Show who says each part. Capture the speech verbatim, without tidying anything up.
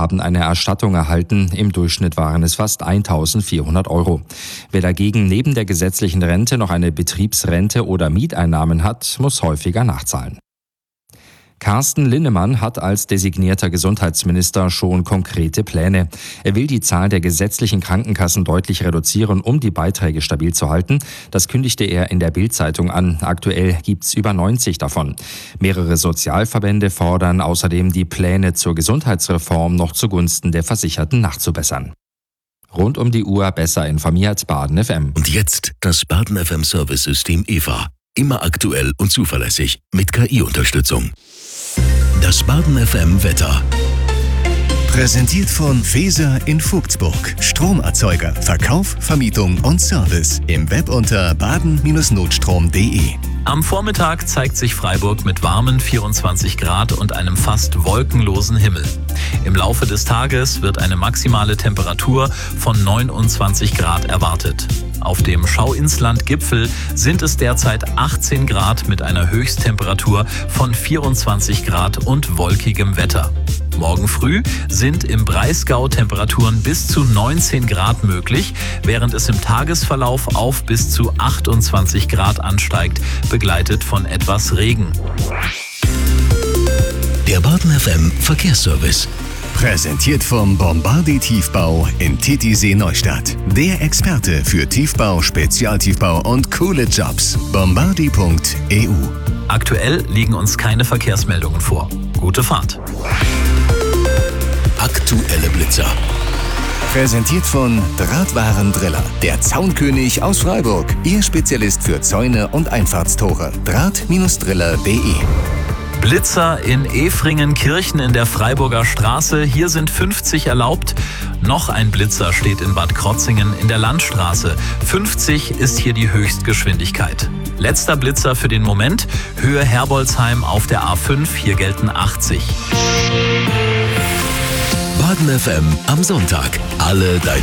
Speaker 1: haben eine Erstattung erhalten. Im Durchschnitt waren es fast eintausendvierhundert Euro. Wer dagegen neben der gesetzlichen Rente noch eine Betriebsrente oder Mieteinnahmen hat, muss häufiger nachzahlen. Carsten Linnemann hat als designierter Gesundheitsminister schon konkrete Pläne. Er will die Zahl der gesetzlichen Krankenkassen deutlich reduzieren, um die Beiträge stabil zu halten. Das kündigte er in der Bild-Zeitung an. Aktuell gibt's über neunzig davon. Mehrere Sozialverbände fordern außerdem, die Pläne zur Gesundheitsreform noch zugunsten der Versicherten nachzubessern. Rund um die Uhr besser informiert, Baden F M.
Speaker 2: Und jetzt das Baden F M Service-System E V A. Immer aktuell und zuverlässig mit K I-Unterstützung. Das Baden F M Wetter. Präsentiert von Feser in Vogtsburg. Stromerzeuger, Verkauf, Vermietung und Service. Im Web unter baden Bindestrich notstrom punkt de.
Speaker 3: Am Vormittag zeigt sich Freiburg mit warmen vierundzwanzig Grad und einem fast wolkenlosen Himmel. Im Laufe des Tages wird eine maximale Temperatur von neunundzwanzig Grad erwartet. Auf dem Schauinsland-Gipfel sind es derzeit achtzehn Grad mit einer Höchsttemperatur von vierundzwanzig Grad und wolkigem Wetter. Morgen früh sind im Breisgau Temperaturen bis zu neunzehn Grad möglich, während es im Tagesverlauf auf bis zu achtundzwanzig Grad ansteigt, begleitet von etwas Regen.
Speaker 2: Der Baden F M Verkehrsservice. Präsentiert vom Bombardier Tiefbau in Titisee Neustadt. Der Experte für Tiefbau, Spezialtiefbau und coole Jobs. bombardier punkt e u.
Speaker 3: Aktuell liegen uns keine Verkehrsmeldungen vor. Gute Fahrt.
Speaker 2: Aktuelle Blitzer. Präsentiert von Drahtwarendriller, der Zaunkönig aus Freiburg. Ihr Spezialist für Zäune und Einfahrtstore. draht Driller punkt de.
Speaker 3: Blitzer in Efringen-Kirchen in der Freiburger Straße. Hier sind fünfzig erlaubt. Noch ein Blitzer steht in Bad Krotzingen in der Landstraße. fünfzig ist hier die Höchstgeschwindigkeit. Letzter Blitzer für den Moment. Höhe Herbolzheim auf der A fünf. Hier gelten achtzig.
Speaker 2: Baden F M am Sonntag. Alle deine